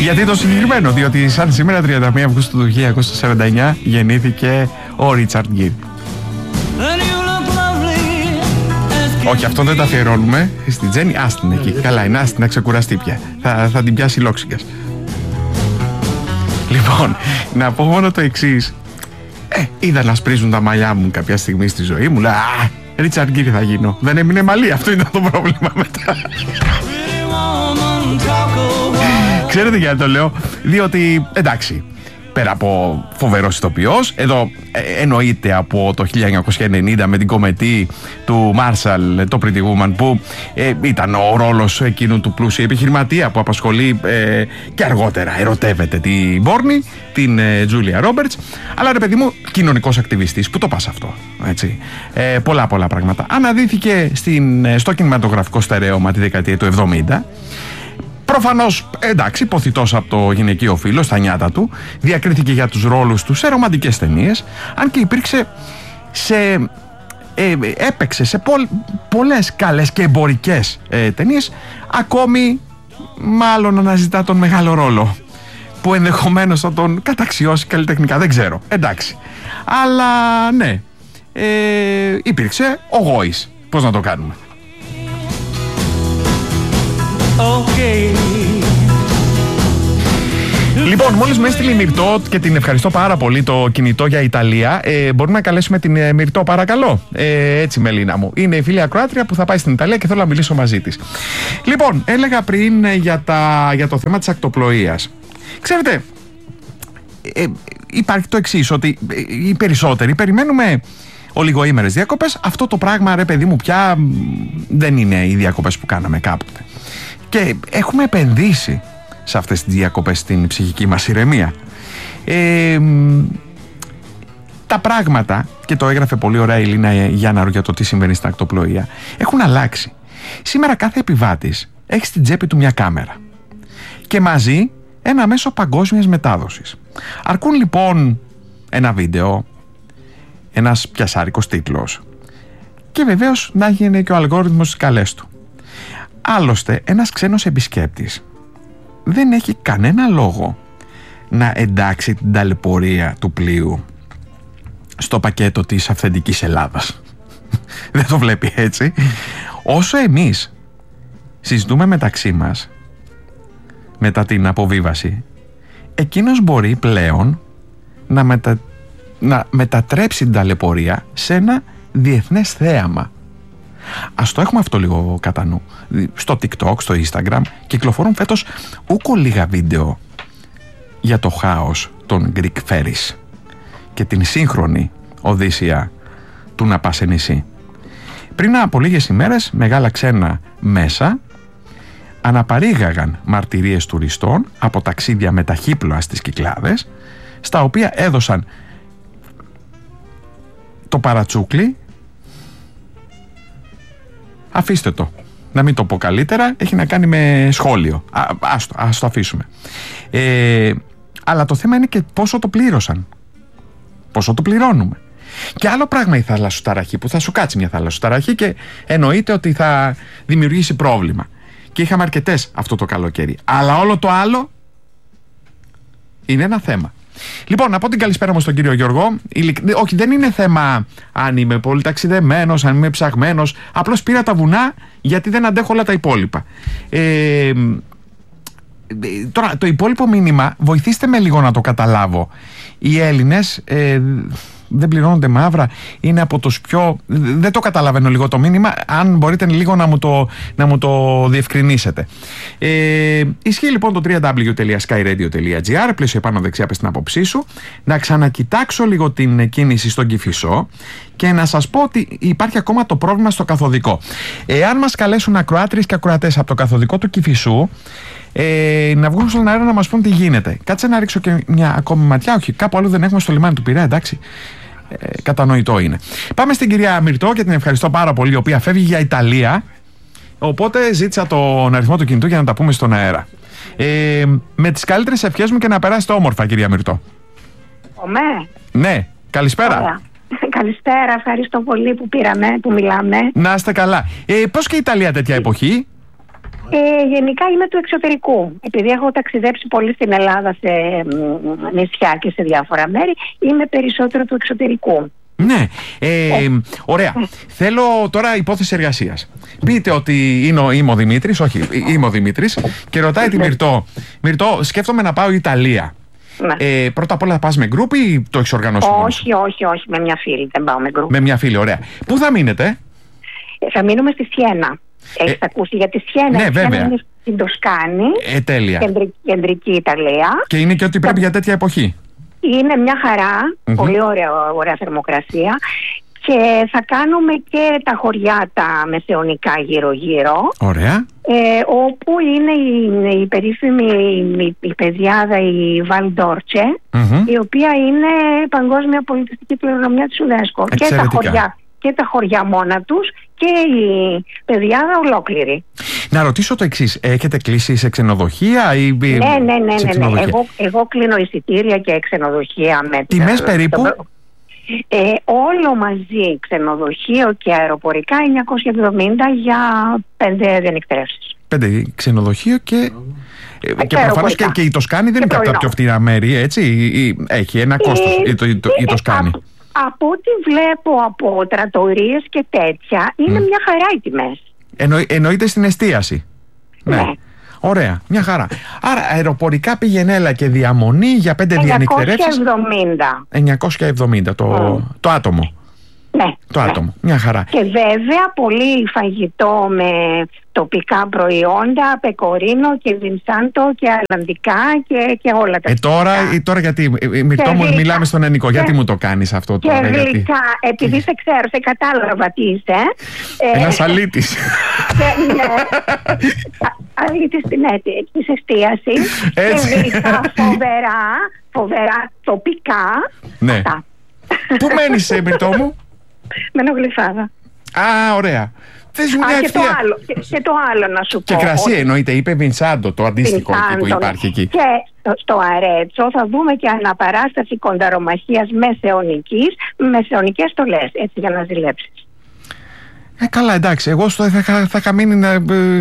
Γιατί το συγκεκριμένο? Διότι σαν σήμερα 31 Αυγούστου του 1949 γεννήθηκε ο Ρίτσαρντ Γκίρ. Όχι, αυτό δεν τα αφιερώνουμε στην Τζέννη. Άστην εκεί. Καλά, είναι άστην να ξεκουραστεί πια. Θα την πιάσει λόξιγκας. Λοιπόν, να πω μόνο το εξής. Είδα να σπρίζουν τα μαλλιά μου κάποια στιγμή στη ζωή μου. Λέω, Ρίτσαρντ Γκίρ θα γίνω. Δεν έμεινε μαλλί, αυτό ήταν το πρόβλημα μετά. Ξέρετε γιατί το λέω? Διότι, εντάξει, πέρα από φοβερός ηθοποιός, εδώ εννοείται από το 1990 με την κομετή του Μάρσαλ, το Pretty Woman, που ήταν ο ρόλος εκείνου του πλούσιου επιχειρηματία που απασχολεί και αργότερα ερωτεύεται την Μπόρνη, την Τζούλια Ρόμπερτς, αλλά ρε παιδί μου, κοινωνικός ακτιβιστής, που το πας αυτό, έτσι. Πολλά πράγματα. Αναδύθηκε στο κινηματογραφικό στερέωμα τη δεκαετία του 70. Προφανώς, εντάξει, υποθητός από το γυναικείο φύλο, στα νιάτα του, διακρίθηκε για τους ρόλους του σε ρομαντικές ταινίες, αν και υπήρξε έπαιξε σε πολλές καλές και εμπορικές ταινίες, ακόμη μάλλον αναζητά τον μεγάλο ρόλο, που ενδεχομένως θα τον καταξιώσει καλλιτεχνικά, δεν ξέρω, εντάξει. Αλλά ναι, υπήρξε ο Γόης, πώς να το κάνουμε. Okay. Λοιπόν, μόλις με έστειλε η Μυρτώ και την ευχαριστώ πάρα πολύ το κινητό για Ιταλία. Μπορούμε να καλέσουμε την Μυρτώ, παρακαλώ? Έτσι, Μελίνα μου. Είναι η φίλη ακροάτρια που θα πάει στην Ιταλία και θέλω να μιλήσω μαζί της. Λοιπόν, έλεγα πριν για το θέμα της ακτοπλοείας. Ξέρετε, υπάρχει το εξής, ότι οι περισσότεροι περιμένουμε ολιγοήμερες διακοπές. Αυτό το πράγμα, ρε παιδί μου, πια δεν είναι οι διακοπές που κάναμε κάποτε. Και έχουμε επενδύσει σε αυτές τις διακοπές στην ψυχική μας ηρεμία. Τα πράγματα, και το έγραφε πολύ ωραία η Ελίνα Γιάνναρου για το τι συμβαίνει στην ακτοπλοεία, έχουν αλλάξει. Σήμερα κάθε επιβάτης έχει στην τσέπη του μια κάμερα και μαζί ένα μέσο παγκόσμιας μετάδοσης. Αρκούν λοιπόν ένα βίντεο, ένας πιασάρικος τίτλος και βεβαίως να γίνει και ο αλγόριθμος στις καλές του. Άλλωστε, ένας ξένος επισκέπτης δεν έχει κανένα λόγο να εντάξει την ταλαιπωρία του πλοίου στο πακέτο της αυθεντικής Ελλάδας. Δεν το βλέπει έτσι. Όσο εμείς συζητούμε μεταξύ μας μετά την αποβίβαση, εκείνος μπορεί πλέον να μετατρέψει την ταλαιπωρία σε ένα διεθνές θέαμα. Ας το έχουμε αυτό λίγο κατά νου. Στο TikTok, στο Instagram κυκλοφορούν φέτος ούκο λίγα βίντεο για το χάος των Greek Ferries και την σύγχρονη οδύσσεια του να πας σε νησί. Πριν από λίγες ημέρες, μεγάλα ξένα μέσα αναπαρήγαγαν μαρτυρίες τουριστών από ταξίδια με ταχύπλοα στις Κυκλάδες, στα οποία έδωσαν το παρατσούκλι. Αφήστε το, να μην το πω καλύτερα, έχει να κάνει με σχόλιο. Ας το αφήσουμε. Αλλά το θέμα είναι και πόσο το πλήρωσαν, πόσο το πληρώνουμε. Και άλλο πράγμα η θαλασσοταραχή, που θα σου κάτσει μια θαλασσοταραχή και εννοείται ότι θα δημιουργήσει πρόβλημα. Και είχαμε αρκετές αυτό το καλοκαίρι. Αλλά όλο το άλλο είναι ένα θέμα. Λοιπόν, να πω την καλησπέρα μου στον κύριο Γιώργο. Όχι, δεν είναι θέμα αν είμαι πολύ ταξιδεμένος, αν είμαι ψαγμένος. Απλώς πήρα τα βουνά γιατί δεν αντέχω όλα τα υπόλοιπα. Τώρα, το υπόλοιπο μήνυμα, βοηθήστε με λίγο να το καταλάβω. Οι Έλληνες δεν πληρώνονται μαύρα, είναι από τους πιο... Δεν το καταλαβαίνω λίγο το μήνυμα, αν μπορείτε λίγο να μου το διευκρινίσετε. Ισχύει λοιπόν το www.skyradio.gr, πλαίσιο επάνω δεξιά πες την άποψή σου, να ξανακοιτάξω λίγο την κίνηση στον Κηφισό και να σας πω ότι υπάρχει ακόμα το πρόβλημα στο καθοδικό. Εάν μας καλέσουν ακροάτριες και ακροατές από το καθοδικό του Κηφισού, να βγουν στον αέρα να μας πούν τι γίνεται. Κάτσε να ρίξω και μια ακόμη ματιά. Όχι, κάπου άλλο δεν έχουμε στο λιμάνι του Πειραιά, εντάξει. Κατανοητό είναι. Πάμε στην κυρία Μυρτώ και την ευχαριστώ πάρα πολύ, η οποία φεύγει για Ιταλία. Οπότε ζήτησα τον αριθμό του κινητού για να τα πούμε στον αέρα. Με τις καλύτερες ευχές μου και να περάσετε όμορφα, κυρία Μυρτώ. Ναι, καλησπέρα. Ωραία. Καλησπέρα, ευχαριστώ πολύ που μιλάμε. Να είστε καλά. Πώς και η Ιταλία τέτοια εποχή? Γενικά είμαι του εξωτερικού. Επειδή έχω ταξιδέψει πολύ στην Ελλάδα, σε νησιά και σε διάφορα μέρη, είμαι περισσότερο του εξωτερικού. Ναι, ωραία. Θέλω τώρα υπόθεση εργασίας. Πείτε ότι είμαι ο Δημήτρης, όχι, είμαι ο Δημήτρης και ρωτάει τη Μυρτώ. Μυρτώ, σκέφτομαι να πάω Ιταλία. Ναι. Πρώτα απ' όλα θα πας με γκρουπ ή το έχεις οργανώσει? Όχι, με μια φίλη, δεν πάω με γκρουπ. Με μια φίλη, ωραία. Πού θα μείνετε? Θα μείνουμε στη Σιένα. Έχεις ακούσει για τη Σιένα? Ναι, βέβαια. Είναι στην Τοσκάνη, τέλεια. Κεντρική Ιταλία. Και είναι και ό,τι πρέπει για τέτοια εποχή. Είναι μια χαρά, πολύ ωραία θερμοκρασία. Και θα κάνουμε και τα χωριά τα μεσαιωνικά γύρω-γύρω. Ωραία. Όπου είναι η περίφημη η πεδιάδα, η Βαλντόρτσε, η οποία είναι παγκόσμια πολιτιστική κληρονομιά της UNESCO. Και τα χωριά μόνα τους και η πεδιάδα ολόκληρη. Να ρωτήσω το εξής, έχετε κλείσει σε ξενοδοχεία ή... Ναι. Εγώ κλείνω εισιτήρια και ξενοδοχεία. Τιμές περίπου? Όλο μαζί, ξενοδοχείο και αεροπορικά, 970 για 5 διανυκτερεύσεις. 5 ξενοδοχείο και προφανώς και η Τοσκάνη δεν είναι από τα πιο φτηνά μέρη, έτσι, έχει ένα κόστος η Τοσκάνη. Από ό,τι βλέπω από τρατορίες και τέτοια, είναι μια χαρά οι τιμές. Εννοείται στην εστίαση. Ναι. Ωραία, μια χαρά. Άρα αεροπορικά πηγενέλα και διαμονή για 5 διανυκτερεύσεις. 970 το άτομο. Ναι. Το άτομο, μια χαρά. Και βέβαια πολύ φαγητό με τοπικά προϊόντα, πεκορίνο και βινσάντο και αλλαντικά και όλα τα τώρα γιατί, Μυρτώ μου, μιλάμε στον Ενικό, γιατί μου το κάνεις αυτό τώρα? Και γλυκά, επειδή σε ξέρω, σε κατάλαβα τι είσαι. Ένας αλήτης. Ναι, αλήτης της εστίασης. Και γλυκά φοβερά τοπικά. Ναι. Πού μένεις, Μυρτώ μου? Μένω Γλυφάδα. Α, ωραία. Και το άλλο να σου πω. Και κρασί εννοείται, είπε Βινσάντο, το αντίστοιχο που υπάρχει εκεί. Και στο Αρέτσο θα δούμε και αναπαράσταση κονταρομαχίας μεσαιωνικές στολές, έτσι, για να ζηλέψεις. Καλά, εντάξει, εγώ θα είχα μείνει να...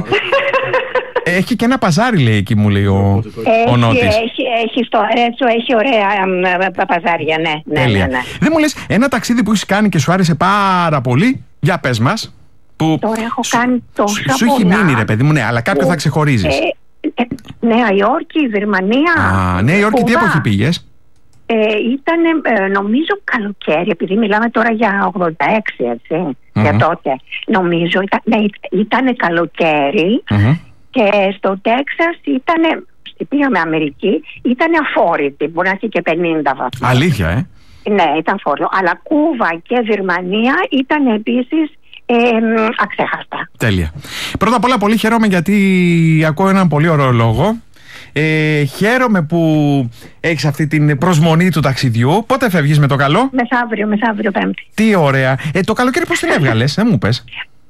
Έχει και ένα παζάρι, λέει, εκεί, μου λέει ο Νότης. Έχει στο Αρέτσο, έχει ωραία παζάρια, ναι. Τέλεια. Δεν μου λες ένα ταξίδι που έχεις κάνει και σου άρεσε πάρα πολύ? Για πες μας. Που τώρα έχω κάνει τόσα πολλά. Σου έχει μείνει, ρε παιδί μου, ναι, αλλά κάποιο θα ξεχωρίζεις. Νέα Υόρκη, Βερμανία. Νέα Υόρκη, τι εποχή πήγες? Ήταν νομίζω καλοκαίρι, επειδή μιλάμε τώρα για 86, έτσι, για τότε. Νομίζω ήταν καλοκαίρι. Και στο Τέξας πήγαμε Αμερική, ήταν αφόρητη, μπορεί να έχει και 50 βαθμούς. Αλήθεια, Ναι, ήταν φόρο. Αλλά Κούβα και Βερμανία ήταν επίσης αξέχαστα. Τέλεια. Πρώτα απ' όλα πολύ χαίρομαι γιατί ακούω έναν πολύ ωραίο λόγο. Χαίρομαι που έχεις αυτή την προσμονή του ταξιδιού. Πότε φεύγεις με το καλό? Μεθαύριο Πέμπτη. Τι ωραία. Το καλοκαίρι πώς την έβγαλες, δεν μου πες?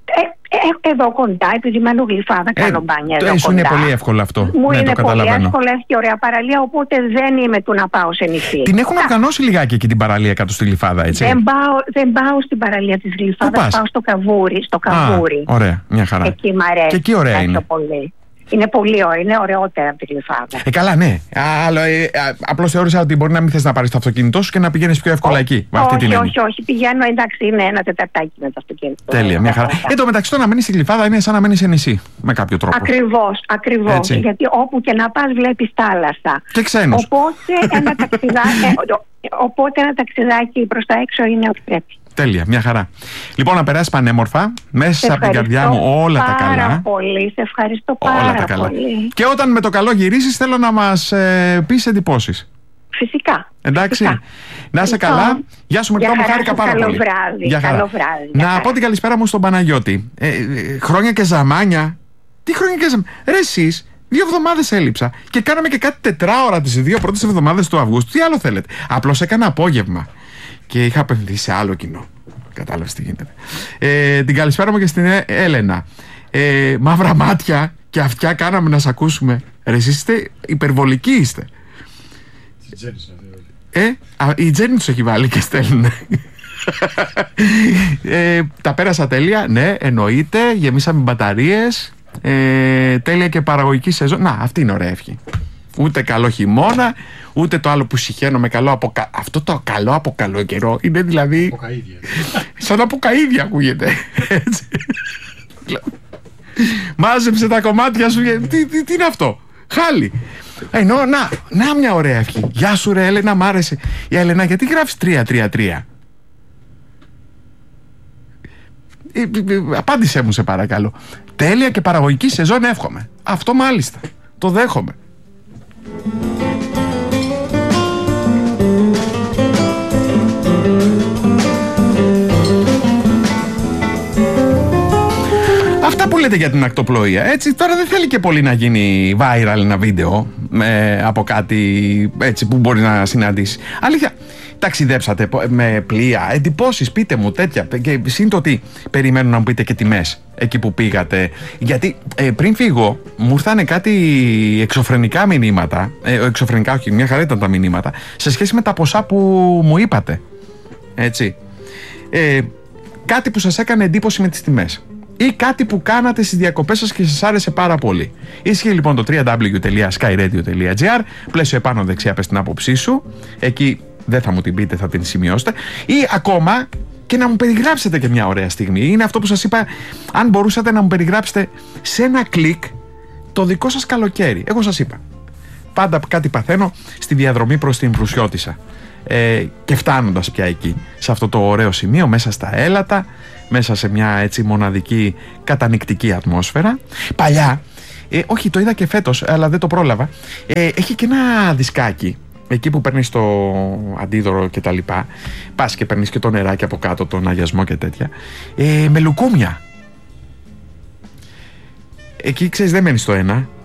Εδώ κοντά, επειδή μένω Γλυφάδα, κάνω μπάνια εδώ κοντά. Σου είναι πολύ εύκολο αυτό. Μου είναι πολύ εύκολο, έχει και ωραία παραλία, οπότε δεν είμαι του να πάω σε νησί. Την έχουν οργανώσει λιγάκι εκεί την παραλία κάτω στη Γλυφάδα, έτσι? Δεν πάω στην παραλία της Γλυφάδας, πάω στο Καβούρι. Ωραία, μια χαρά. Εκεί μ' αρέσει. Και εκεί ωραία είναι. Πολύ. Είναι πολύ ωραία, είναι ωραιότερα από τη Γλυφάδα. Καλά, ναι. Απλώς θεώρησα ότι μπορεί να μην θες να πάρεις το αυτοκίνητό σου και να πηγαίνεις πιο εύκολα εκεί. Όχι. Πηγαίνω, εντάξει, είναι ένα τεταρτάκι με το αυτοκίνητο. Τέλεια, μια χαρά. Το μεταξύ, το να μένεις στη Γλυφάδα είναι σαν να μένεις σε νησί, με κάποιο τρόπο. Ακριβώς. Γιατί όπου και να πας βλέπεις θάλασσα. Και ξένους. Οπότε ένα ταξιδάκι προς τα έξω είναι ό,τι πρέπει. Τέλεια, μια χαρά. Λοιπόν, να περάσεις πανέμορφα. Μέσα από την καρδιά μου όλα τα καλά. Πάρα πολύ, σε ευχαριστώ πάρα πολύ. Και όταν με το καλό γυρίσεις, θέλω να μας πεις εντυπώσεις. Φυσικά. Εντάξει. Φυσικά. Να είσαι καλά. Γεια σου, Μυρτώ μου, χάρηκα πάρα πολύ. Καλό βράδυ. Να πω την καλησπέρα μου στον Παναγιώτη. Χρόνια και ζαμάνια. Τι χρόνια και ζαμάνια? Ρε εσείς, 2 εβδομάδες έλειψα και κάναμε και κάτι 4ωρα τις 2 πρώτες εβδομάδες του Αυγούστου. Τι άλλο θέλετε? Απλώς έκανα απόγευμα και είχα απευθυνθεί σε άλλο κοινό. Κατάλαβες τι γίνεται. Την καλησπέρα μου και στην Έλενα. Μαύρα μάτια και αυτιά κάναμε να σ' ακούσουμε. Ρε εσείς είστε υπερβολικοί, είστε. Η Τζέννη τους έχει βάλει και στέλνουν. Τα πέρασα τέλεια, ναι, εννοείται. Γεμίσαμε μπαταρίες. τέλεια και παραγωγική σεζόν. Να, αυτή είναι ωραία ευχή. Ούτε καλό χειμώνα, ούτε το άλλο που συχαίνομαι καλό από αυτό το καλό από καλό καιρό. Είναι δηλαδή σαν από καΐδια ακούγεται. Έτσι. Μάζεψε τα κομμάτια σου. Τι είναι αυτό? Χάλι. Ενώ να μια ωραία ευχή. Γεια σου ρε Έλενα, μ' άρεσε. Η Έλενα, γιατί γράφεις 3-3-3? Απάντησέ μου σε παρακαλώ. Τέλεια και παραγωγική σεζόν εύχομαι. Αυτό μάλιστα. Το δέχομαι. Αυτά που λέτε για την ακτοπλοεία, έτσι, τώρα δεν θέλει και πολύ να γίνει viral ένα βίντεο από κάτι έτσι που μπορεί να συναντήσει. Αλήθεια, ταξιδέψατε με πλοία, εντυπώσεις, πείτε μου τέτοια. Και συν το ότι περιμένω να μου πείτε και τιμές εκεί που πήγατε. Γιατί πριν φύγω μου ήρθανε κάτι εξωφρενικά μηνύματα. Εξωφρενικά, όχι, μια χαρά ήταν τα μηνύματα, σε σχέση με τα ποσά που μου είπατε. Έτσι. Κάτι που σας έκανε εντύπωση με τις τιμές. Ή κάτι που κάνατε στις διακοπές σας και σας άρεσε πάρα πολύ. Ισχύει λοιπόν το www.skyradio.gr. Πλαίσιο επάνω δεξιά πες την άποψή σου. Εκεί δεν θα μου την πείτε, θα την σημειώσετε. Ή ακόμα και να μου περιγράψετε και μια ωραία στιγμή. Είναι αυτό που σας είπα, αν μπορούσατε να μου περιγράψετε σε ένα κλικ το δικό σας καλοκαίρι. Εγώ σας είπα, πάντα κάτι παθαίνω στη διαδρομή προς την Βρουσιώτισσα. Και φτάνοντας πια εκεί, σε αυτό το ωραίο σημείο, μέσα στα έλατα, μέσα σε μια έτσι μοναδική κατανυκτική ατμόσφαιρα. Παλιά, όχι, το είδα και φέτος, αλλά δεν το πρόλαβα, έχει και ένα δισκάκι εκεί που παίρνεις το αντίδωρο και τα λοιπά, πας και παίρνεις και το νεράκι από κάτω, τον αγιασμό και τέτοια, με λουκούμια. Εκεί ξέρεις, δεν μένεις στο ένα,